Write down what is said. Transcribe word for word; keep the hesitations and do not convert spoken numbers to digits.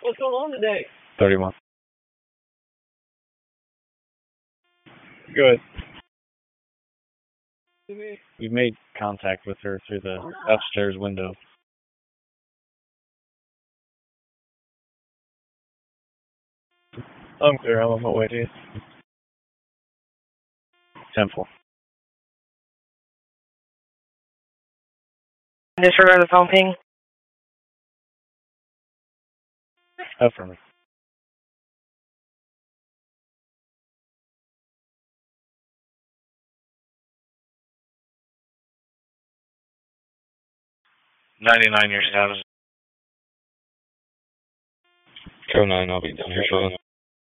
What's going on today? thirty-one. Good. We made contact with her through the upstairs window. I'm clear. I'm on my way to you. Temple. Disregard the phone ping. Affirmative. ninety-nine, your status. Code nine, I'll be down here shortly.